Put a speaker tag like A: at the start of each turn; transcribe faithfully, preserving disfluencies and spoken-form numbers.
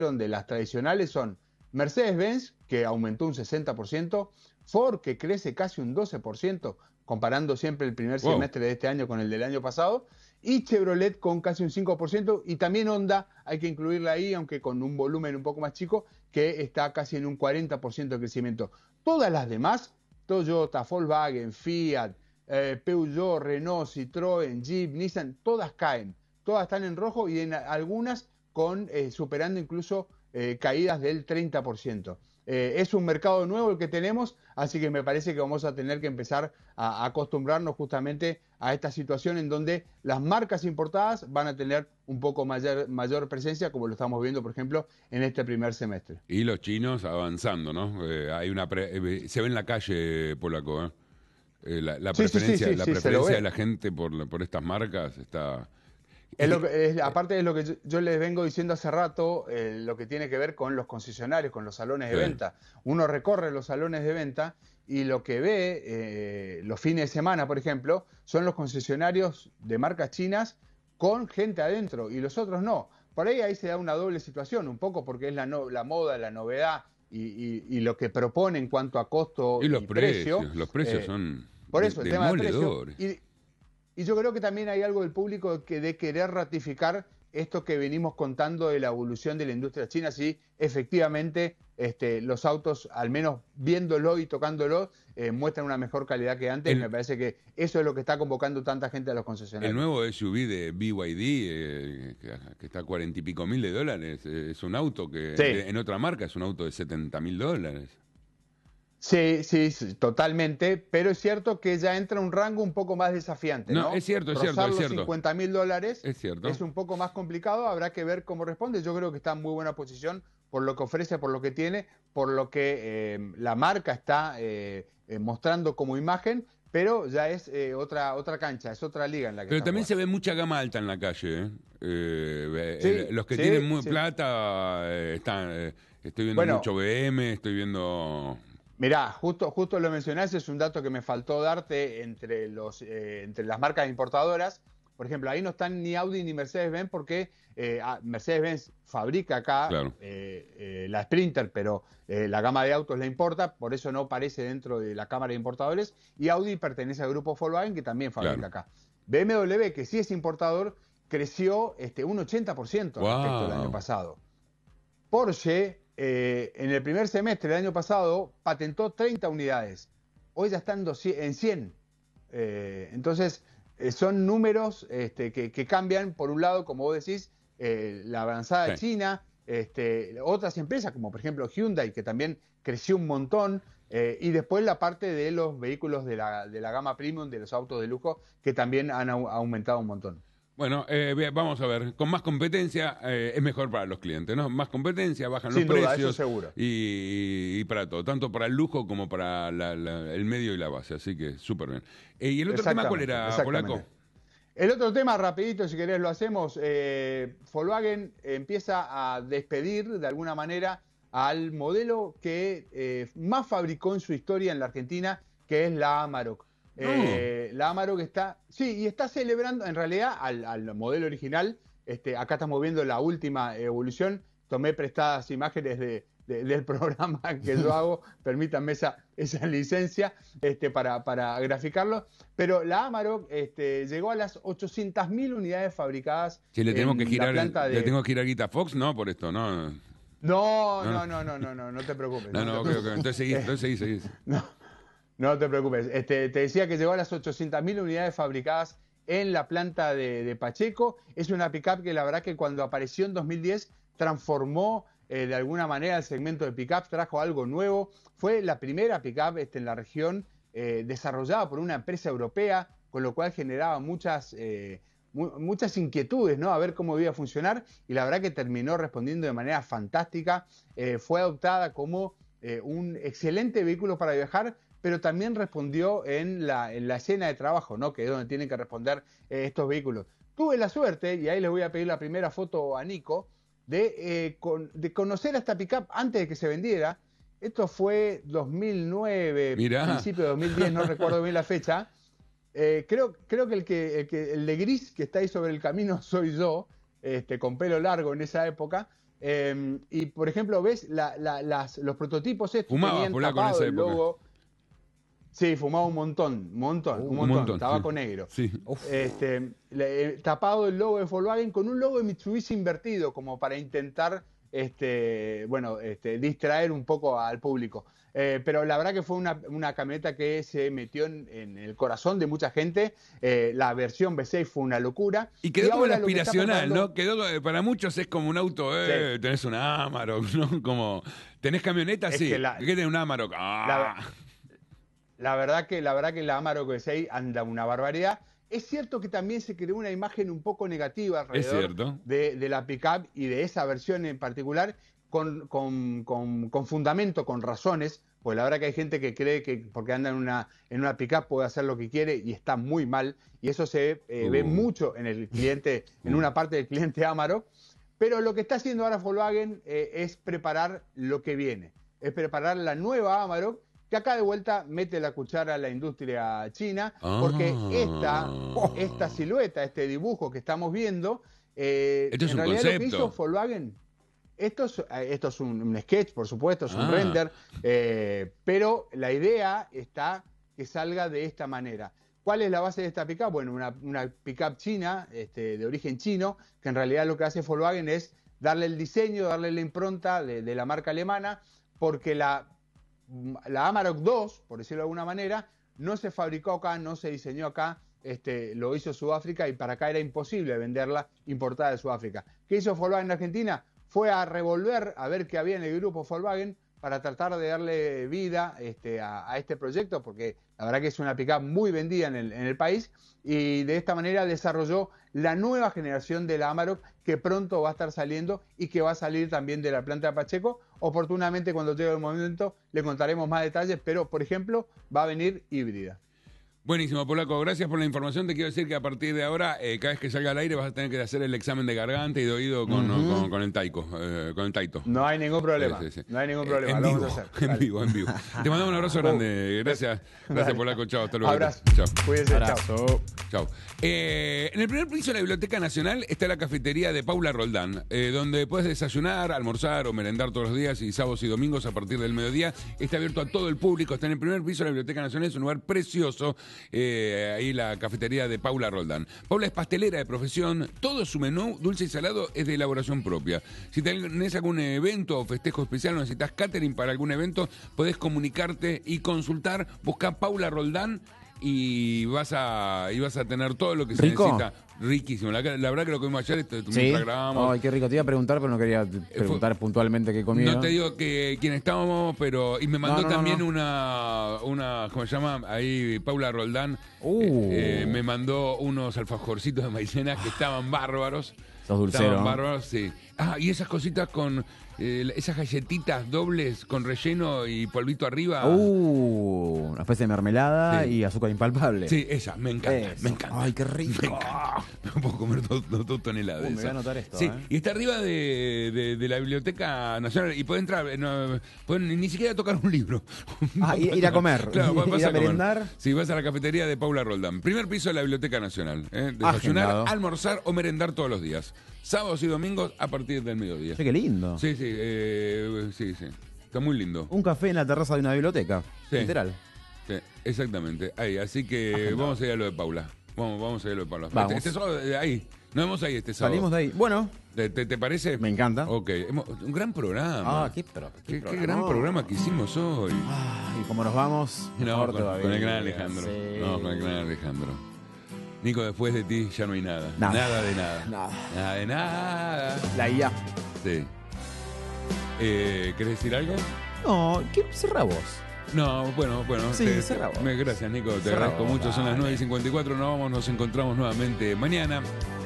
A: de las tradicionales son Mercedes-Benz, que aumentó un sesenta por ciento, Ford, que crece casi un doce por ciento, comparando siempre el primer
B: Wow.
A: semestre de este año con el del año pasado, y Chevrolet con casi un cinco por ciento, y también Honda, hay que incluirla ahí, aunque con un volumen un poco más chico, que está casi en un cuarenta por ciento de crecimiento. Todas las demás, Toyota, Volkswagen, Fiat, eh, Peugeot, Renault, Citroën, Jeep, Nissan, todas caen, todas están en rojo y en algunas con eh, superando incluso eh, caídas del treinta por ciento. Eh, es un mercado nuevo el que tenemos, así que me parece que vamos a tener que empezar a, a acostumbrarnos justamente a esta situación en donde las marcas importadas van a tener un poco mayor, mayor presencia, como lo estamos viendo, por ejemplo, en este primer semestre.
B: Y los chinos avanzando, ¿no? Eh, hay una pre- eh, se ve en la calle, Polaco, ¿eh? Eh, la, la
A: Sí, sí, sí,
B: preferencia,
A: sí,
B: la
A: sí, se lo
B: preferencia de
A: ve.
B: la gente por, por estas marcas está...
A: Es
B: Y,
A: lo que, es,
B: eh,
A: aparte de lo que yo, yo les vengo diciendo hace rato, eh, lo que tiene que ver con los concesionarios, con los salones de
B: sí.
A: venta. Uno recorre los salones de venta y lo que ve eh, los fines de semana, por ejemplo, son los concesionarios de marcas chinas con gente adentro y los otros no. Por ahí ahí se da una doble situación, un poco porque es la, no, la moda, la novedad y, y, y lo que propone en cuanto a costo
B: Y los
A: y precio.
B: precios, los precios
A: Eh,
B: son
A: por
B: de-
A: eso, el tema del precio.
B: demoledores.
A: Y, y yo creo que también hay algo del público que de querer ratificar esto que venimos contando de la evolución de la industria china, si efectivamente este, los autos, al menos viéndolo y tocándolo, eh, muestran una mejor calidad que antes.
B: El,
A: Me parece que eso es lo que está convocando tanta gente a los
B: el
A: concesionarios.
B: nuevo S U V de B Y D, eh, que, que está a cuarenta y pico mil de dólares, eh, es un auto que
A: Sí.
B: de- en otra marca es un auto de setenta mil dólares.
A: Sí, sí, sí, totalmente, pero es cierto que ya entra un rango un poco más desafiante,
B: No,
A: ¿no?
B: es cierto, es
A: Rozar
B: cierto, es
A: los
B: cierto.
A: cincuenta mil dólares
B: Es cierto.
A: es un poco más complicado, habrá que ver cómo responde. Yo creo que está en muy buena posición por lo que ofrece, por lo que tiene, por lo que eh, la marca está eh, eh, mostrando como imagen, pero ya es eh, otra, otra cancha, es otra liga en la que
B: Pero
A: está
B: también se
A: jugando.
B: ve mucha gama alta en la calle. ¿eh? Eh, eh,
A: Sí,
B: los que tienen
A: sí,
B: muy
A: sí.
B: plata, eh, están, eh, estoy viendo
A: Bueno,
B: mucho B M, estoy viendo...
A: mirá, justo, justo lo mencionaste, es un dato que me faltó darte entre, los, eh, entre las marcas importadoras. Por ejemplo, ahí no están ni Audi ni Mercedes-Benz porque eh, ah, Mercedes-Benz fabrica acá
B: Claro,
A: eh, eh, la Sprinter, pero eh, la gama de autos la importa, por eso no aparece dentro de la Cámara de Importadores. Y Audi pertenece al grupo Volkswagen, que también fabrica
B: claro.
A: acá. B M W, que sí es importador, creció este, un ochenta por ciento respecto al año
B: Wow.
A: pasado. Porsche, eh, en el primer semestre del año pasado, patentó treinta unidades. Hoy ya están en cien. Eh, entonces, eh, son números este, que, que cambian, por un lado, como vos decís, eh, la avanzada de
B: Sí.
A: China, este, otras empresas, como por ejemplo Hyundai, que también creció un montón, eh, y después la parte de los vehículos de la, de la gama premium, de los autos de lujo, que también han au- aumentado un montón.
B: Bueno, eh, ve- vamos a ver, con más competencia eh, es mejor para los clientes, ¿no? Más competencia, bajan los
A: Sin duda, eso
B: precios
A: seguro.
B: y, y para todo, tanto para el lujo como para la- la- el medio y la base, así que súper bien. Eh, ¿Y el otro tema cuál
A: Exactamente,
B: era, Polaco?
A: exactamente. El otro tema, rapidito, si querés lo hacemos, eh, Volkswagen empieza a despedir de alguna manera al modelo que eh, más fabricó en su historia en la Argentina, que es la Amarok.
B: No,
A: Eh, la Amarok está, sí, y está celebrando en realidad al, al modelo original. Este, acá estamos viendo la última evolución. Tomé prestadas imágenes de, de- del programa que yo hago, permítanme esa, esa licencia este, para, para graficarlo. Pero la Amarok este, llegó a las ochocientas mil unidades fabricadas
B: si le tenemos que
A: en la
B: girar,
A: planta
B: le
A: de...
B: tengo que girar Guita Fox, no, por esto, no.
A: No,
B: No, no,
A: no, no, no, no, no, no te preocupes.
B: no,
A: No,
B: no,
A: te
B: ok, ok,
A: preocupes.
B: entonces seguís,
A: Eh,
B: entonces seguís, seguís.
A: no, no te preocupes. Este, te decía que llegó a las ochocientas mil unidades fabricadas en la planta de, de Pacheco. Es una pickup que la verdad que cuando apareció en dos mil diez transformó eh, de alguna manera el segmento de pickups, trajo algo nuevo. Fue la primera pickup este, en la región eh, desarrollada por una empresa europea, con lo cual generaba muchas, eh, mu muchas inquietudes, ¿no? A ver cómo iba a funcionar, y la verdad que terminó respondiendo de manera fantástica. Eh, fue adoptada como eh, un excelente vehículo para viajar, pero también respondió en la, en la escena de trabajo, ¿no? Que es donde tienen que responder eh, estos vehículos. Tuve la suerte, y ahí les voy a pedir la primera foto a Nico, de, eh, con, de conocer a esta pickup antes de que se vendiera. Esto fue dos mil nueve,
B: Mirá.
A: principio de dos mil diez, no recuerdo bien la fecha. Eh, creo, creo que el, que, el que el de gris que está ahí sobre el camino soy yo, este, con pelo largo en esa época. Eh, y, por ejemplo, ves la, la, las, los prototipos estos
B: Fumaba,
A: tenían
B: polaco, en
A: tapado
B: esa
A: el
B: época.
A: logo. Sí, fumaba un montón, un montón,
B: Uh,
A: un
B: un
A: montón,
B: montón,
A: tabaco
B: sí.
A: negro.
B: Sí.
A: Este, le- eh, tapado el logo de Volkswagen con un logo de Mitsubishi invertido, como para intentar, este, bueno, este, distraer un poco al público. Eh, pero la verdad que fue una, una camioneta que se metió en, en el corazón de mucha gente. Eh, la versión V seis fue una locura.
B: Y quedó como el
A: ahora lo que está
B: aspiracional,
A: preparando-
B: ¿no? Quedó, eh, para muchos es como un auto, eh,
A: Sí.
B: tenés un Amarok, ¿no? Como, ¿tenés camioneta?
A: Es
B: Sí.
A: que la-
B: ¿Qué tenés un Amarok? Ah.
A: La, la verdad que la verdad que la Amarok V seis anda una barbaridad. Es cierto que también se creó una imagen un poco negativa alrededor
B: cierto.
A: de, de la pickup y de esa versión en particular, con, con, con, con fundamento, con razones, pues la verdad que hay gente que cree que porque anda en una, en una pickup puede hacer lo que quiere y está muy mal, y eso se eh,
B: Uh.
A: ve mucho en el cliente, en una parte del cliente Amarok. Pero lo que está haciendo ahora Volkswagen eh, es preparar lo que viene, es preparar la nueva Amarok, que acá de vuelta mete la cuchara a la industria china, porque
B: Ah.
A: esta, esta silueta, este dibujo que estamos viendo, eh,
B: Esto es
A: en
B: un
A: realidad lo que
B: concepto.
A: hizo Volkswagen, esto es, esto es un, un sketch, por supuesto, es un
B: Ah.
A: render, eh, pero la idea está que salga de esta manera. ¿Cuál es la base de esta pickup? Bueno, una, una pickup china, este, de origen chino, que en realidad lo que hace Volkswagen es darle el diseño, darle la impronta de, de la marca alemana, porque la, la Amarok dos, por decirlo de alguna manera, no se fabricó acá, no se diseñó acá, este, lo hizo Sudáfrica y para acá era imposible venderla importada de Sudáfrica. ¿Qué hizo Volkswagen en Argentina? Fue a revolver, a ver qué había en el grupo Volkswagen para tratar de darle vida este, a, a este proyecto, porque la verdad que es una pickup muy vendida en el, en el país, y de esta manera desarrolló la nueva generación de la Amarok, que pronto va a estar saliendo y que va a salir también de la planta de Pacheco. Oportunamente, cuando llegue el momento, le contaremos más detalles, pero, por ejemplo, va a venir híbrida.
B: Buenísimo, Polaco. Gracias por la información. Te quiero decir que a partir de ahora, eh, cada vez que salga al aire, vas a tener que hacer el examen de garganta y de oído con,
A: Uh-huh.
B: con, con el Taiko, eh, con el Taito.
A: No hay ningún problema.
B: Sí, sí, sí.
A: No hay ningún
B: Eh,
A: problema.
B: En
A: Lo
B: vivo,
A: vamos a hacer.
B: en
A: Dale.
B: vivo, en vivo. Te mandamos un abrazo grande. Gracias. Gracias,
A: Dale.
B: Polaco. Chao. Hasta luego.
A: Abrazo.
B: Chao.
A: Cuídense. Chao.
C: Abrazo.
B: Chao. Eh, en el primer piso de la Biblioteca Nacional está la cafetería de Paula Roldán, eh, donde puedes desayunar, almorzar o merendar todos los días y sábados y domingos a partir del mediodía. Está abierto a todo el público. Está en el primer piso de la Biblioteca Nacional. Es un lugar precioso. Eh, ahí la cafetería de Paula Roldán. Paula es pastelera de profesión. Todo su menú, dulce y salado, es de elaboración propia. Si tenés algún evento o festejo especial o necesitas catering para algún evento, podés comunicarte y consultar. Buscá Paula Roldán y vas a y vas a tener todo lo que se
C: ¿Rico?
B: necesita. Riquísimo. La, la verdad que lo comimos ayer, esto,
C: Sí.
B: mientras grabábamos.
C: Ay, qué rico. Te iba a preguntar, pero no quería preguntar puntualmente qué comida.
B: No te digo que quién estábamos, pero. Y me mandó
C: No, no, no,
B: también
C: no.
B: una. una ¿Cómo se llama? Ahí, Paula Roldán.
C: Uh.
B: eh, eh, me mandó unos alfajorcitos de maicena que estaban bárbaros.
C: Sos dulcero.
B: Estaban bárbaros, sí. Ah, y esas cositas con. eh, esas galletitas dobles con relleno y polvito arriba.
C: Uh, una especie de mermelada
B: Sí.
C: y azúcar impalpable.
B: Sí, esas, me encanta,
C: Eso.
B: me encanta.
C: Ay, qué rico.
B: Me encanta. Me puedo comer dos, dos- dos toneladas
C: Uh,
B: de
C: me voy a
B: esas.
C: anotar esto,
B: Sí,
C: eh.
B: y está arriba de, de- de la Biblioteca Nacional y puede entrar, eh, no, pueden ni siquiera tocar un libro.
C: Ah, ir- ir a comer,
B: Claro, vas
C: ir a
B: comer.
C: merendar.
B: Sí, vas a la cafetería de Paula Roldán. Primer piso de la Biblioteca Nacional. ¿eh? Desayunar,
C: Agendado.
B: almorzar o merendar todos los días. Sábados y domingos a partir del mediodía.
C: Che, qué lindo.
B: Sí, sí, eh, sí, sí. Está muy lindo.
C: Un café en la terraza de una biblioteca.
B: Sí.
C: Literal.
B: Sí, exactamente. Ahí, así que
C: Agendado.
B: vamos a ir a lo de Paula. Vamos, vamos a ir a lo de Paula.
C: Vamos.
B: Este, este sábado, eh, ahí. Nos vemos ahí este sábado.
C: Salimos de ahí. Bueno,
B: ¿Te, te, te parece?
C: me encanta.
B: Ok. Hemos- un gran programa.
C: Ah, qué, pro-
B: Qué, qué
C: programa.
B: gran programa que hicimos hoy.
C: Ah, y como nos vamos,
B: No,
C: mejor
B: con,
C: todavía.
B: con el gran Alejandro.
C: Sí.
B: No, con el gran Alejandro. Nico, después de ti ya no hay nada.
C: Nada.
B: de nada.
C: Nada.
B: Nada de nada.
C: La I A.
B: Sí. Eh, ¿Querés decir algo?
C: No, ¿qué? Cerra vos.
B: No, bueno, bueno.
C: Sí,
B: te-
C: cerra vos.
B: me- Gracias, Nico. Te
C: Cerra
B: agradezco
C: vos,
B: mucho. Son las
C: dale.
B: nueve y cincuenta y cuatro. Nos vamos, nos encontramos nuevamente mañana.